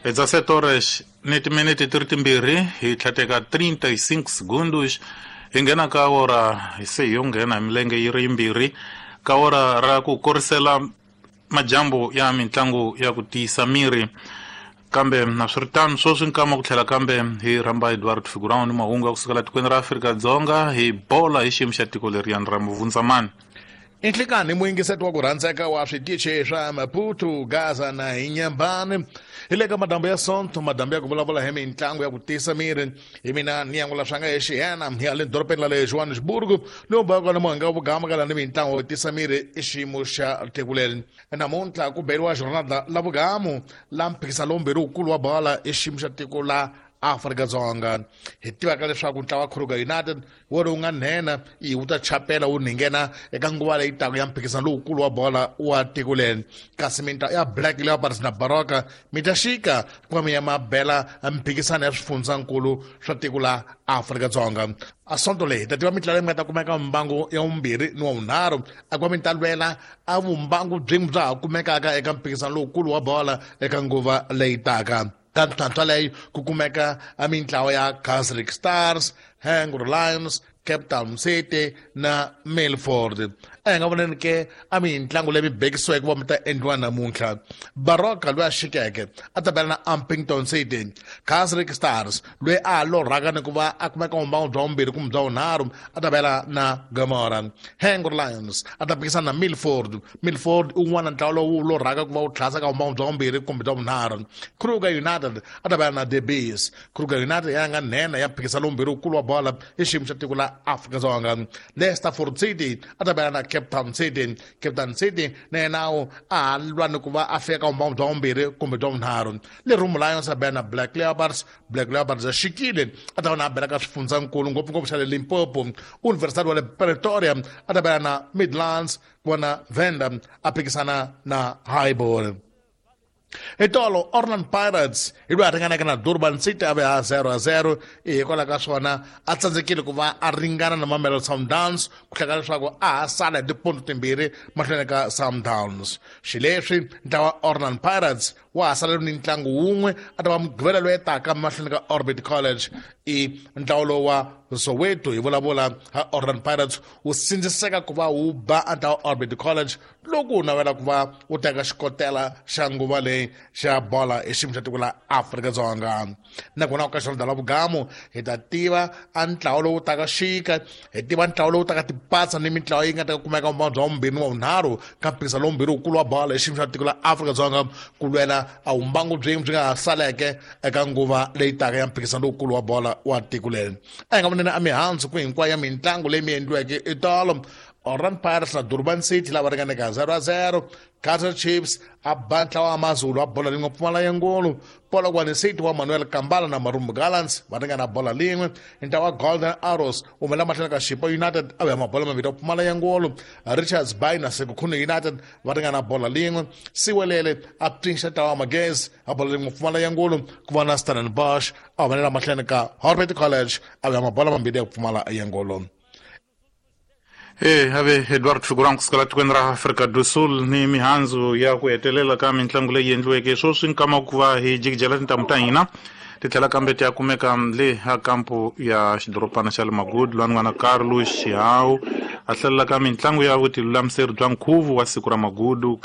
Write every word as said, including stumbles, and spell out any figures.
dezessete horas nete minute thirty mbiri hi tlhateka trinta e cinco segundos hi nghena ka hora se yo nghena hi milenge yi ri yimbirhi ka hora ra ku korisela majambu ya mitlangu ya ku tiyisa miri kambe naswiritano swoswi nkama ku tlhela kambe hi rhamba Edward Figurão ni mahungu ya kusukela tikweni ra Afrika-Dzonga hi bola hi xiyimo xa tiko leriyani ra muvundzamani. Inhlikani muingiseto wa ku rhandzeka wa switichi swa Maputo, Gaza na Inyambane hi le ka madambu ya sonto madambu ya ku vulavula hi mitlangu ya ku tiyisa miri hi mina niyangula swanga exihena hi ya le dorobeni la le Johannesburg lowu bakana muhanga wa vugamakala ni mitlangu ya ku tiyisa miri i xiyimo xa tiko leri namuntlha ku beriwa jornada la vugamu la mphikizano lombirhi wukulu wa bola i xiyimo xa tiko la Afrika-Dzonga hi tivaka leswaku ntlawa wa Kruger United wo wu nga nhena i wu ta chapela wu nghena eka nguva leyi taka ya mphikizano lowukulu wa bola wa tiko leri kasi mitlawa ya Black Leopards na Baroka mi ta xika ku mi ya mabela mphikizano ya swifundzankulu swa tiko la Afrika-Dzonga a sonto leyi ta tiva mitlawa leyi nga ta kumeka mbangu ya vumbirhi ni wa vunharhu a kuva mi ta lwela a vumbangu byin'we bya ha kumekaka eka mphikizano lowukulu wa bola eka nguva leyi taka ka ntlhantlha leyi ku kumeka a mitlawa ya Kaizer Stars, Hungry Lions, Cape Town City na Milford a hi nga voneni ke a mitlangu leyi bekisiweke va mi ta endliwa namuntlha Baroka loyi a xikeke a ta bela na Upington City, Kaizer Stars loyi a lorhaka ni ku va a kumeka vumbangu bya vumbirhi kumbe bya vunharhu a ta bela na Gomora, Hungry Lions a ta phikizana na Milford Milford i wun'wana ntlawa lowu lorhaka ku va wu tlhasa ka vumbangu bya vumbirhi kumbe bya vunharhu Kruger United a ta bela na The Bees Kruger United ya nga nhena ya phikizana lombirhi wukulu wa bola hi xiyimo xa tiko la Afrika-Dzonga Leicester City a ta bela na Cape Town City Cape Town City na yenawo a lwa ni ku va a fika vumbangu bya vumbirhi kumbe bya vunharhu le Rum Lions a bela na Black Leopards Black Leopards a xikile a ta va na a bela ka swifundzankulu ngopfungopfu xa le Limpopo University wa le Pretoria a ta bela na Midlands ku va na Venda a phikizana na Highbury Etolo Orlando Pirates hi loyi a ringanaka na Durban City a ve ha zero a zero hikwalaho ka swona a tsandzekile ku va a ringana na Mamelodi Sundowns ku hleka leswaku a ha sala hi tipondo timbirhi mahlweni ka Sundowns xileswi ntlawa Orlando Pirates wa ha sala ni ntlangu wun'we a ta va mugqivela loyi taka mahlweni ka Orbit College i ntlawa lowu wa Soweto hi vulavula ha Orlando Pirates wu sindziseka ku va wu ba a ntlawa Orbit College loku wu navela ku va wu teka xikotela xa nguva leyi xa bola hi xiyimo xa tiko la Afrika-Dzonga na kona ka xona la vugamu hi ta tiva a ntlawa lowu taka xika hi tiva ntlawa lowu taka tipatsa ni mitlawa yi nga ta kumeka vumbangu bya vumbirhi ni wa vunharhu ka mphikizano lombirhi wukulu wa bola hi xiyimo xa tiko la Afrika-Dzonga ku lwela a vumbangu byin'we byi nga ha saleke eka nguva leyi taka ya mphikizano lowukulu wa bola wa tiko leri a hi nga voneni a mihandzu ku hinkwayo ya mitlangu leyi mi endliweke etolo Orlando Pirates na Durban City lava ringaneka zero a zero Kaizer Chiefs a ba ntlawa wa Mazulu a bola lin'we Pfumala Yangulu Polokwane City wa Manuel Kambala na Marumbu Gallants va ringana bola lin'we ntlawa wa Golden Arrows wu humelela mahlweni ka Shippo United a ve mabola maviri ya Pfumala Yangulu Richards Bay na Sekhukhune United va ringana bola lin'we Siwelele a pfixa ntlawa wa Magezi a bola lin'we Pfumala Yangulu ku va na Stellenbosch a humelela mahlweni ka Orbit College a ve mabola mambirhi ya Pfumala Yangulu. Eh have Edward Figurão kusukela tikweni ra Afrika do Sul ni mihandzu ya ku hetelela ka mitlangu leyi endliweke swoswi nkama ku va hi jikijela tintamu ta hina ti tlhela kambe ti ya kumeka le ha kampo ya xidoropana xa le Magudu lani nga na Carlos Xiao a hlalela ka mitlangu ya vutilulamiseri bya nkhuvo wa siku ra Magudu